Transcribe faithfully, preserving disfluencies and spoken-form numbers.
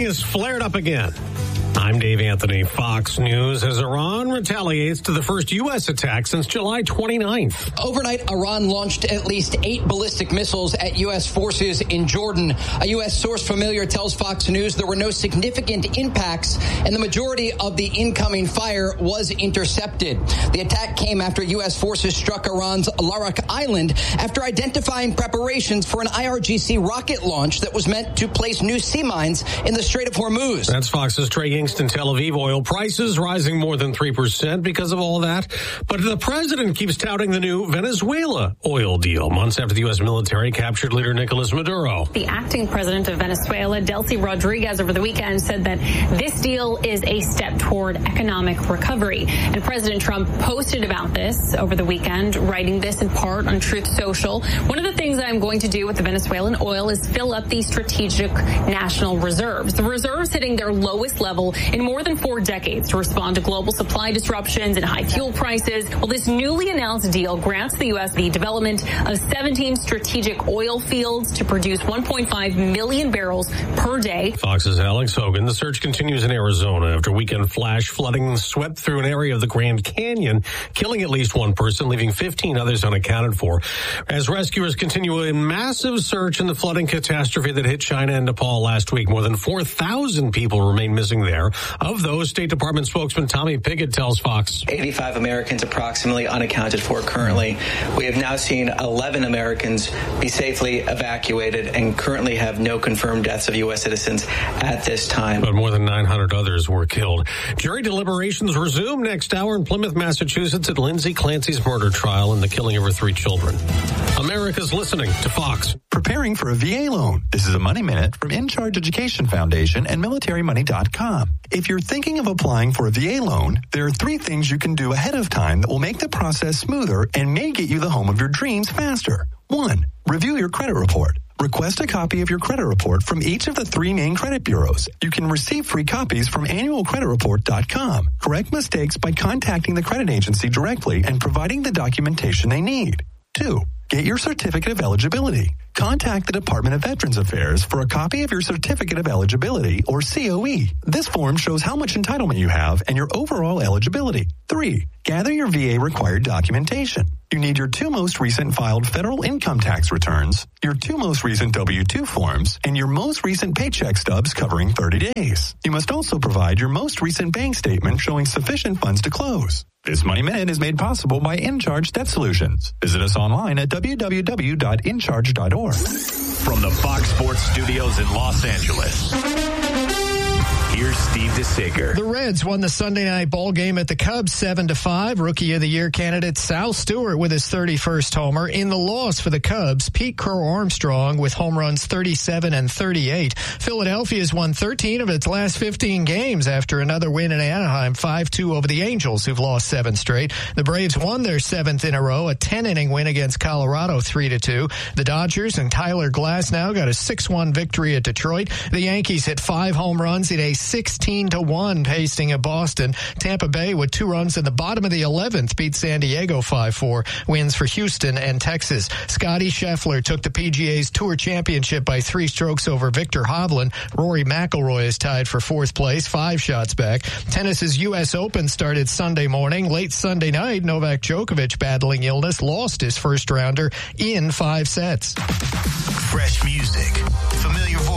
has flared up again. I'm Dave Anthony. Fox News as Iran retaliates to the first U S attack since July twenty-ninth. Overnight, Iran launched at least eight ballistic missiles at U S forces in Jordan. A U S source familiar tells Fox News there were no significant impacts and the majority of the incoming fire was intercepted. The attack came after U S forces struck Iran's Larak Island after identifying preparations for an I R G C rocket launch that was meant to place new sea mines in the Strait of Hormuz. That's Fox's Trey in Tel Aviv. Oil prices rising more than three percent because of all that. But the president keeps touting the new Venezuela oil deal months after the U S military captured leader Nicolas Maduro. The acting president of Venezuela, Delcy Rodriguez, over the weekend said that this deal is a step toward economic recovery. And President Trump posted about this over the weekend, writing this in part on Truth Social. One of the things that I'm going to do with the Venezuelan oil is fill up the strategic national reserves. The reserves hitting their lowest level in more than four decades to respond to global supply disruptions and high fuel prices. Well, this newly announced deal grants the U S the development of seventeen strategic oil fields to produce one point five million barrels per day. Fox's Alex Hogan. The search continues in Arizona after weekend flash flooding swept through an area of the Grand Canyon, killing at least one person, leaving fifteen others unaccounted for. As rescuers continue a massive search in the flooding catastrophe that hit China and Nepal last week, more than four thousand people remain missing there. Of those, State Department spokesman Tommy Pigott tells Fox. eighty-five Americans approximately unaccounted for currently. We have now seen eleven Americans be safely evacuated and currently have no confirmed deaths of U S citizens at this time. But more than nine hundred others were killed. Jury deliberations resume next hour in Plymouth, Massachusetts at Lindsay Clancy's murder trial and the killing of her three children. America's listening to Fox. Preparing for a V A loan. This is a Money Minute from In Charge Education Foundation and military money dot com. If you're thinking of applying for a V A loan, there are three things you can do ahead of time that will make the process smoother and may get you the home of your dreams faster. One, review your credit report. Request a copy of your credit report from each of the three main credit bureaus. You can receive free copies from annual credit report dot com. Correct mistakes by contacting the credit agency directly and providing the documentation they need. Two, get your certificate of eligibility. Contact the Department of Veterans Affairs for a copy of your certificate of eligibility, or C O E. This form shows how much entitlement you have and your overall eligibility. Three, gather your V A required documentation. You need your two most recent filed federal income tax returns, your two most recent W two forms, and your most recent paycheck stubs covering thirty days. You must also provide your most recent bank statement showing sufficient funds to close. This Money Minute is made possible by InCharge Debt Solutions. Visit us online at w w w dot in charge dot org. From the Fox Sports Studios in Los Angeles, here's Steve DeSager. The Reds won the Sunday night ball game at the Cubs seven to five. Rookie of the Year candidate Sal Stewart with his thirty-first homer. In the loss for the Cubs, Pete Crow Armstrong with home runs thirty-seven and thirty-eight. Philadelphia's won thirteen of its last fifteen games after another win in Anaheim, five two over the Angels, who've lost seven straight. The Braves won their seventh in a row, a ten-inning win against Colorado, three to two. The Dodgers and Tyler Glasnow got a six one victory at Detroit. The Yankees hit five home runs in a sixteen to one pasting of Boston. Tampa Bay with two runs in the bottom of the eleventh beat San Diego five four. Wins for Houston and Texas. Scotty Scheffler took the P G A's Tour Championship by three strokes over Victor Hovland. Rory McIlroy is tied for fourth place, five shots back. Tennis's U S Open started Sunday morning. Late Sunday night, Novak Djokovic, battling illness, lost his first rounder in five sets. Fresh music, familiar